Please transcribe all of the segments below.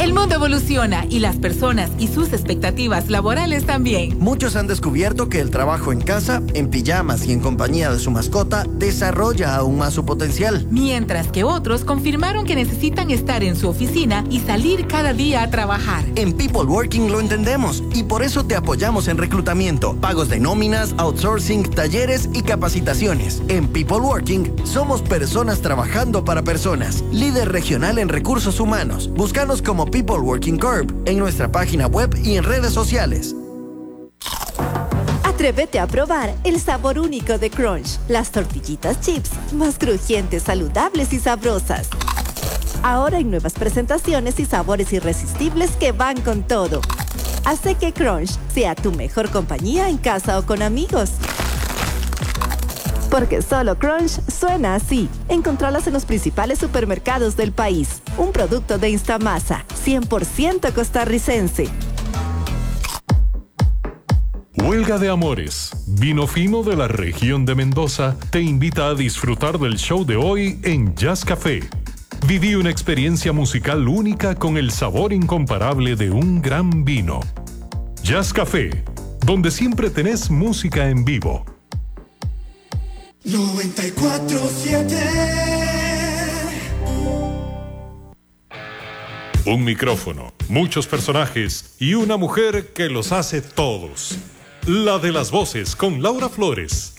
El mundo evoluciona y las personas y sus expectativas laborales también. Muchos han descubierto que el trabajo en casa, en pijamas y en compañía de su mascota desarrolla aún más su potencial. Mientras que otros confirmaron que necesitan estar en su oficina y salir cada día a trabajar. En People Working lo entendemos y por eso te apoyamos en reclutamiento, pagos de nóminas, outsourcing, talleres y capacitaciones. En People Working somos personas trabajando para personas. Líder regional en recursos humanos. Búscanos como People Working Corp en nuestra página web y en redes sociales. Atrévete a probar el sabor único de Crunch. Las tortillitas chips más crujientes, saludables y sabrosas. Ahora hay nuevas presentaciones y sabores irresistibles que van con todo. Hace que Crunch sea tu mejor compañía en casa o con amigos. Porque solo Crunch suena así. Encontralas en los principales supermercados del país. Un producto de Instamasa, 100% costarricense. Huelga de Amores. Vino Fino de la región de Mendoza te invita a disfrutar del show de hoy en Jazz Café. Viví una experiencia musical única con el sabor incomparable de un gran vino. Jazz Café, donde siempre tenés música en vivo. 94.7. Un micrófono, muchos personajes y una mujer que los hace todos. La de las voces con Laura Flores.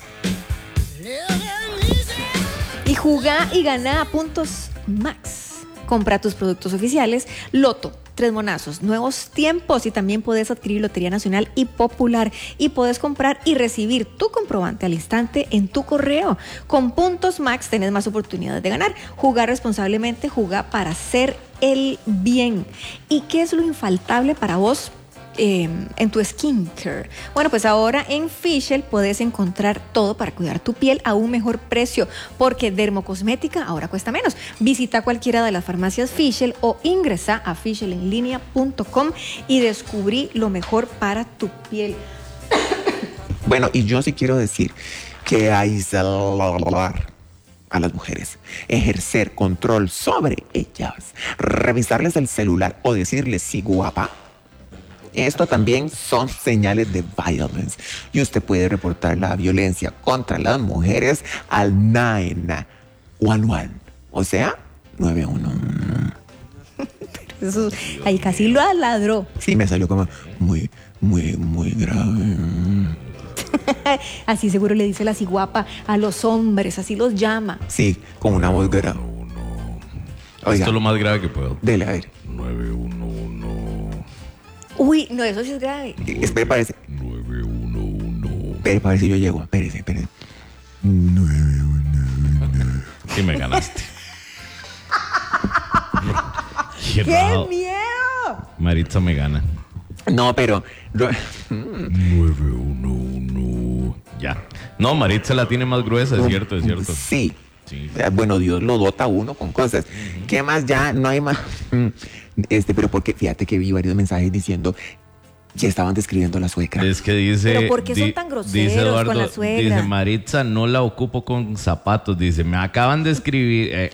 Y jugá y ganá a puntos Max. Compra tus productos oficiales Loto, 3 monazos, nuevos tiempos, y también puedes adquirir Lotería Nacional y Popular y puedes comprar y recibir tu comprobante al instante en tu correo. Con puntos Max tenés más oportunidades de ganar. Jugar responsablemente, jugar para hacer el bien. ¿Y qué es lo infaltable para vos en tu skincare? Bueno, pues ahora en Fischl puedes encontrar todo para cuidar tu piel a un mejor precio, porque dermocosmética ahora cuesta menos. Visita cualquiera de las farmacias Fischl o ingresa a fischlenlinea.com y descubrí lo mejor para tu piel. Bueno, y yo sí quiero decir que aislar a las mujeres, ejercer control sobre ellas, revisarles el celular o decirles sí guapa, esto también son señales de violence. Y usted puede reportar la violencia contra las mujeres al 911. O sea, 911. Eso, ahí casi lo ladró. Sí, me salió como muy grave. Así seguro le dice la ciguapa a los hombres, así los llama. Sí, con una voz grave. Oiga, esto es lo más grave que puedo. Dele, a ver. 911. Uy, no, eso sí es grave. Espere, parece. 911. Espere, parece, yo llego. Espérese. 911. Sí, me ganaste. ¡Qué miedo! Maritza me gana. No, pero 911. Ya. No, Maritza la tiene más gruesa, es cierto. Sí. Bueno, Dios lo dota a uno con cosas. ¿Qué más? Ya no hay más. Pero porque fíjate que vi varios mensajes diciendo que estaban describiendo a la suegra. Es que dice. ¿Pero por qué son tan groseros dice Eduardo, con la suegra? Dice Maritza, no la ocupo con zapatos. Dice, me acaban de describir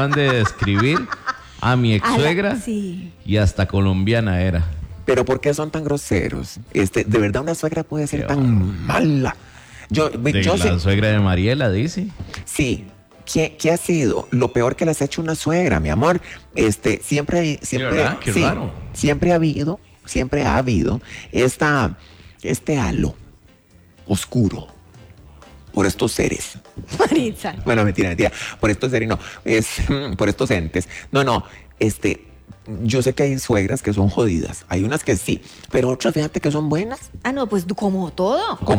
a mi ex suegra. Sí. Y hasta colombiana era. Pero ¿por qué son tan groseros? De verdad una suegra puede ser tan mala. Yo la suegra de Mariela, dice. Sí. ¿Qué ha sido lo peor que le has hecho una suegra, mi amor? Siempre raro. Siempre ha habido este halo oscuro por estos seres. Maritza. Bueno, mentira. Por estos seres no, por estos entes. No, yo sé que hay suegras que son jodidas. Hay unas que sí, pero otras fíjate que son buenas. Ah, no, pues como todo.